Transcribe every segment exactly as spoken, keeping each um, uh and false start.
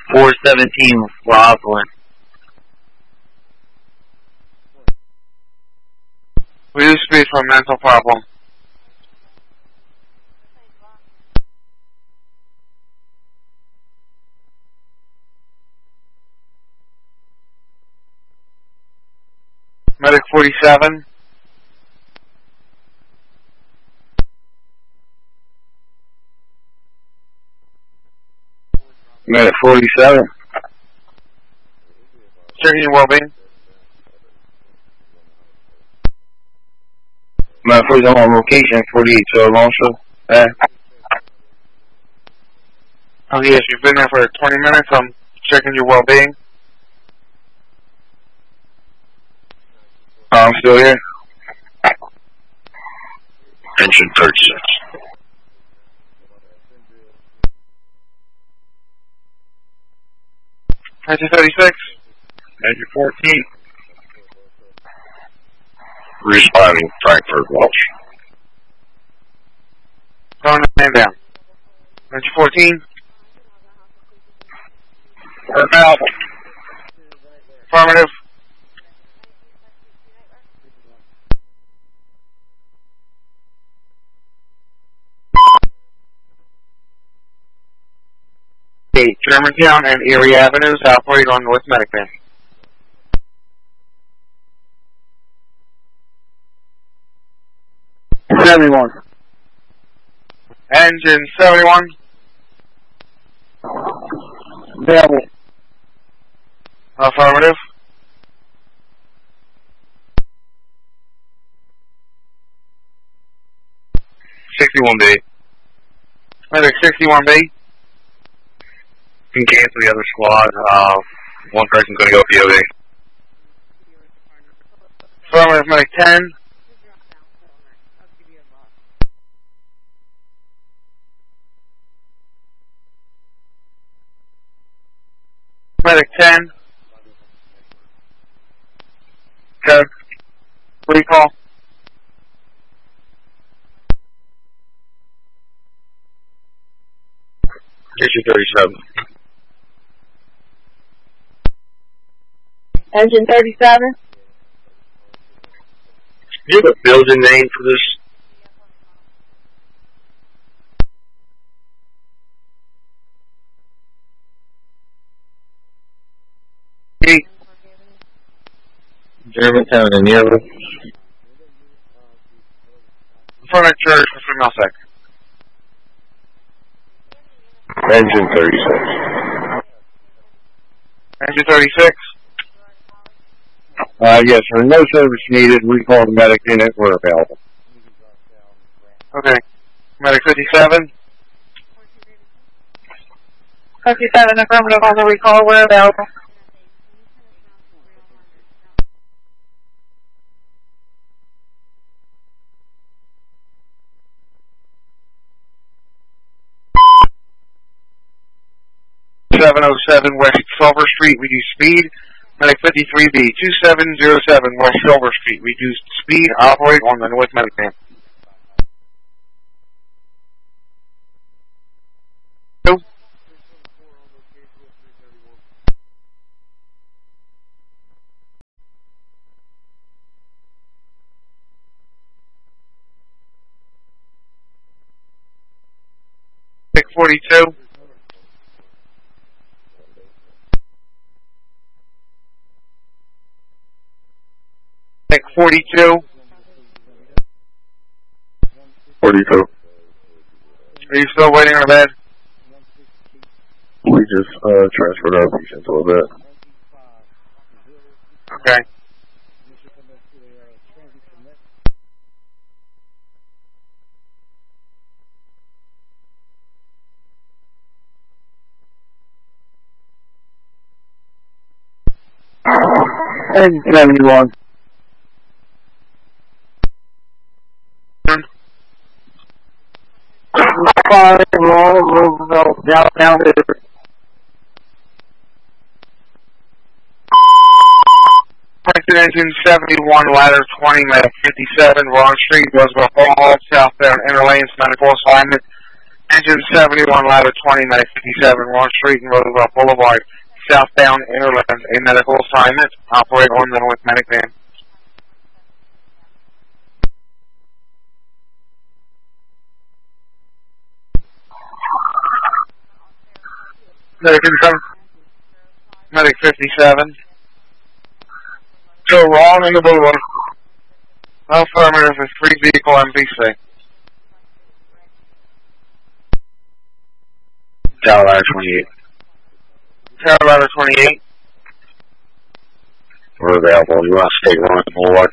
four seventeen Roslyn. We use speed for a mental problem. Medic forty-seven. Medic forty-seven. Checking your well-being. Medic forty-seven on location, forty-eight, so Alonso. Eh. Oh yes, you've been there for twenty minutes. I'm checking your well-being. I'm still here. Engine thirty-six. Engine thirty-six. Engine fourteen. Responding Frankfurt Welch. Throwing the man down. Engine fourteen. Work out. Affirmative. Germantown and Erie Avenues operate on North Medic Van. seventy-one. Engine seventy-one. Available. Affirmative. sixty-one B. Medic sixty-one B. You can cancel the other squad. Uh, one person's going to go P O V. Affirmative. Medic ten. Medic ten. Code. Recall. Issue thirty-seven. Engine thirty-seven. Do you have a building name for this? Eight. Germantown and Erie. Front of church for Milsec. Engine thirty-six. Engine thirty-six. Uh, yes, sir. No service needed. We call the medic unit. We're available. Okay. Medic fifty-seven. fifty-seven affirmative on the recall. We're available. seven oh seven West Silver Street, reduce speed. Medic fifty-three B, two seven zero seven West Silver Street, reduce speed, operate on the North Medic Van. Two. six forty-two. Medic forty-two. forty-two. Are you still waiting on a bed? We just uh, transferred our patients a little bit. Okay. Engine seventy-one. Five, Roosevelt, downtown. Engine seventy-one, ladder twenty, medic fifty-seven, Ron Street, Roosevelt Hall, southbound Interlanes, medical assignment, Engine seventy-one, ladder twenty, medic fifty-seven, Warren Street and Roosevelt Boulevard, southbound Innerland, a medical assignment. Operate on them with medic van. Medic income. Medic fifty-seven. Go wrong in the boulevard. Affirmative is three vehicle M V C. Tower ladder twenty-eight. Tower ladder twenty-eight. We're available. You want to stay on the boulevard?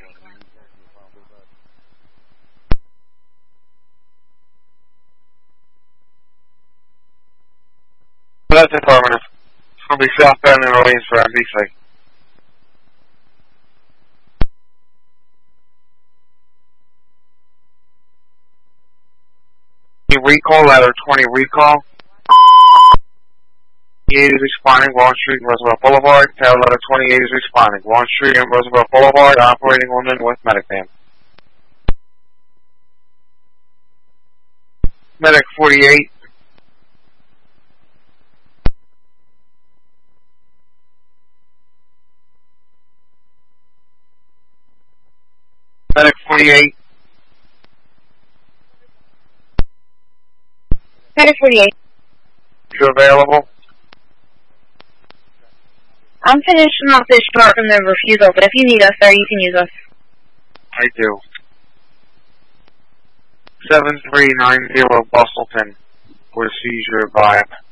That's affirmative. It's going to be southbound in Orleans for M V C. Recall, ladder twenty recall. twenty-eight is responding, Warren Street and Roosevelt Boulevard. Tower ladder twenty-eight is responding, Warren Street and Roosevelt Boulevard, operating on them with medic van. Medic forty-eight. Medic forty-eight. Medic forty-eight. You available? I'm finishing off this chart from the refusal, but if you need us, sir, you can use us. I do. seven three nine zero Bustleton for seizure by